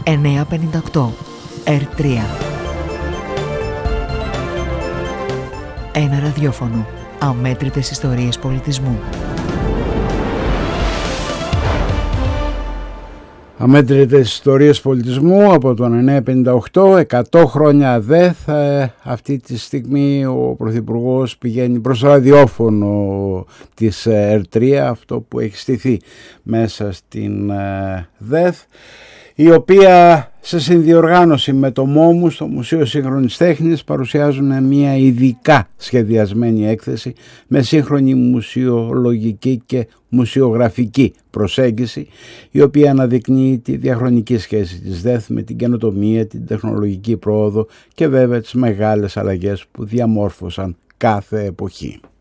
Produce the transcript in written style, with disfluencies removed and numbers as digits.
958 R3. Ένα ραδιόφωνο. Αμέτρητες ιστορίες πολιτισμού. Αμέτρητες ιστορίες πολιτισμού από το 958, 100 χρόνια ΑΔΕΘ. Αυτή τη στιγμή ο Πρωθυπουργός πηγαίνει προς το ραδιόφωνο της R3, αυτό που έχει στηθεί μέσα στην ΔΕΘ, η οποία σε συνδιοργάνωση με το ΜΟΜΟΥ, το Μουσείο Σύγχρονης Τέχνης, παρουσιάζουν μια ειδικά σχεδιασμένη έκθεση με σύγχρονη μουσιολογική και μουσιογραφική προσέγγιση, η οποία αναδεικνύει τη διαχρονική σχέση της ΔΕΘ με την καινοτομία, την τεχνολογική πρόοδο και βέβαια τις μεγάλες αλλαγές που διαμόρφωσαν κάθε εποχή.